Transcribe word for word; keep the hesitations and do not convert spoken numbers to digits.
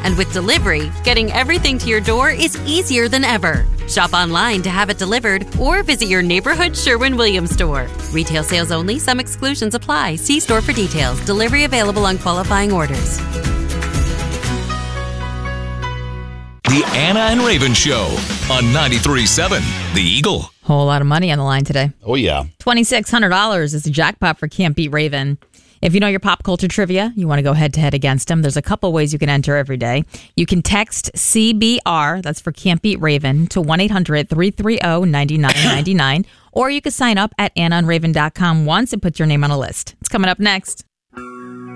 And with delivery, getting everything to your door is easier than ever. Shop online to have it delivered or visit your neighborhood Sherwin-Williams store. Retail sales only. Some exclusions apply. See store for details. Delivery available on qualifying orders. The Anna and Raven Show on ninety-three point seven The Eagle. Whole lot of money on the line today. Oh, yeah. two thousand six hundred dollars is the jackpot for Can't Beat Raven. If you know your pop culture trivia, you want to go head-to-head against him, there's a couple ways you can enter every day. You can text C B R, that's for Can't Beat Raven, to one eight hundred three three zero nine nine nine nine. Or you can sign up at anna and raven dot com once and put your name on a list. It's coming up next.